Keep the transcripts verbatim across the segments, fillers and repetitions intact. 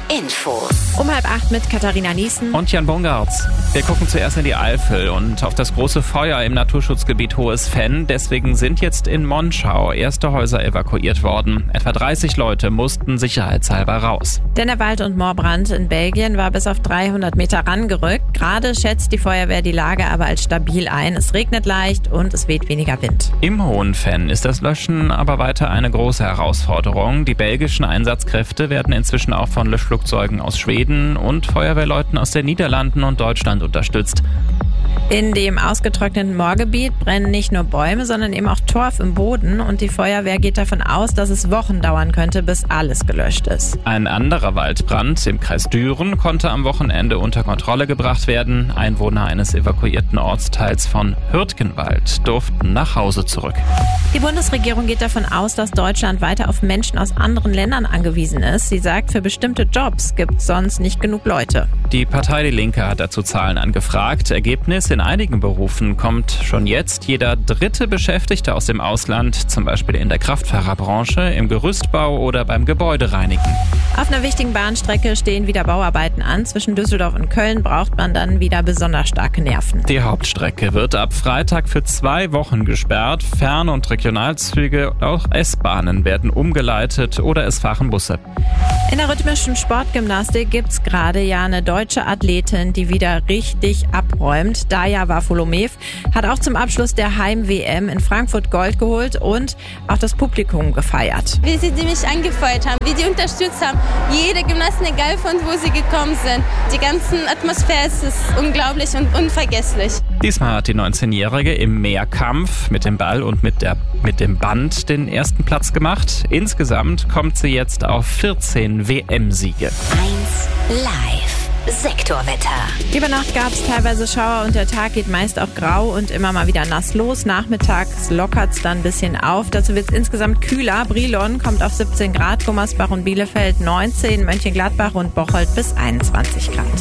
Infos. Um halb acht mit Katharina Niesen und Jan Bungartz. Wir gucken zuerst in die Eifel und auf das große Feuer im Naturschutzgebiet Hohes Venn. Deswegen sind jetzt in Monschau erste Häuser evakuiert worden. Etwa dreißig Leute mussten sicherheitshalber raus. Denn der Wald- und Moorbrand in Belgien war bis auf dreihundert Meter rangerückt. Gerade schätzt die Feuerwehr die Lage aber als stabil ein. Es regnet leicht und es weht weniger Wind. Im Hohen Venn ist das Löschen aber weiter eine große Herausforderung. Die belgischen Einsatzkräfte werden inzwischen auch von Löschflugzeugen aus Schweden und Feuerwehrleuten aus den Niederlanden und Deutschland unterstützt. In dem ausgetrockneten Moorgebiet brennen nicht nur Bäume, sondern eben auch Torf im Boden. Und die Feuerwehr geht davon aus, dass es Wochen dauern könnte, bis alles gelöscht ist. Ein anderer Waldbrand im Kreis Düren konnte am Wochenende unter Kontrolle gebracht werden. Einwohner eines evakuierten Ortsteils von Hürtgenwald durften nach Hause zurück. Die Bundesregierung geht davon aus, dass Deutschland weiter auf Menschen aus anderen Ländern angewiesen ist. Sie sagt, für bestimmte Jobs gibt es sonst nicht genug Leute. Die Partei Die Linke hat dazu Zahlen angefragt. Ergebnis: In einigen Berufen kommt schon jetzt jeder dritte Beschäftigte aus dem Ausland, zum Beispiel in der Kraftfahrerbranche, im Gerüstbau oder beim Gebäudereinigen. Auf einer wichtigen Bahnstrecke stehen wieder Bauarbeiten an. Zwischen Düsseldorf und Köln braucht man dann wieder besonders starke Nerven. Die Hauptstrecke wird ab Freitag für zwei Wochen gesperrt. Fern- und Regionalzüge, auch S-Bahnen werden umgeleitet oder es fahren Busse. In der rhythmischen Sportgymnastik gibt's gerade ja eine deutsche Athletin, die wieder richtig abräumt. Daja Varfolomev hat auch zum Abschluss der Heim-W M in Frankfurt Gold geholt und auch das Publikum gefeiert. Wie sie mich angefeuert haben, wie die unterstützt haben. Jede Gymnastin, egal von wo sie gekommen sind. Die ganzen Atmosphäre ist unglaublich und unvergesslich. Diesmal hat die neunzehnjährige im Mehrkampf mit dem Ball und mit, der, mit dem Band den ersten Platz gemacht. Insgesamt kommt sie jetzt auf vierzehn W M-Siege. eins Live. Sektorwetter. Über Nacht gab es teilweise Schauer und der Tag geht meist auch grau und immer mal wieder nass los. Nachmittags lockert es dann ein bisschen auf. Dazu wird es insgesamt kühler. Brilon kommt auf siebzehn Grad, Gummersbach und Bielefeld neunzehn, Mönchengladbach und Bocholt bis einundzwanzig Grad.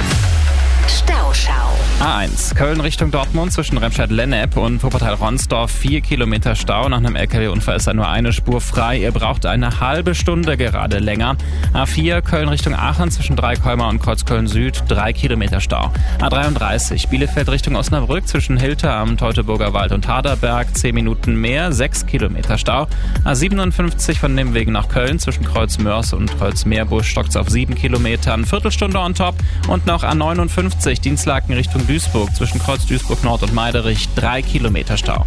Stauschau. A eins, Köln Richtung Dortmund zwischen Remscheid-Lennep und Wuppertal-Ronsdorf. Vier Kilometer Stau. Nach einem L K W-Unfall ist da nur eine Spur frei. Ihr braucht eine halbe Stunde gerade länger. A vier, Köln Richtung Aachen zwischen Dreikolmer und Kreuzköln-Süd. Drei Kilometer Stau. A dreiunddreißig, Bielefeld Richtung Osnabrück zwischen Hilter am Teutoburger Wald und Harderberg. Zehn Minuten mehr. Sechs Kilometer Stau. A siebenundfünfzig von Nimwegen nach Köln zwischen Kreuzmörs und Kreuzmeerbusch stockt es auf sieben Kilometern. Viertelstunde on top. Und noch A neunundfünfzig, Dienstlaken Richtung Duisburg zwischen Kreuz Duisburg Nord und Meiderich, drei Kilometer Stau.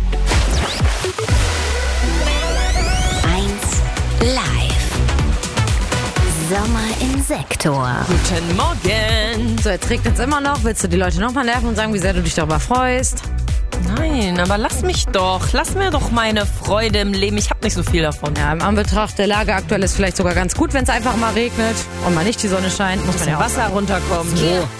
eins Live. Sommer im Sektor. Guten Morgen. So, jetzt regnet es immer noch. Willst du die Leute nochmal nerven und sagen, wie sehr du dich darüber freust? Nein, aber lass mich doch. Lass mir doch meine Freude im Leben. Ich hab nicht so viel davon. Ja, im Anbetracht der Lage aktuell ist vielleicht sogar ganz gut, wenn es einfach mal regnet und mal nicht die Sonne scheint. Muss man ja auch Wasser runterkommen. So.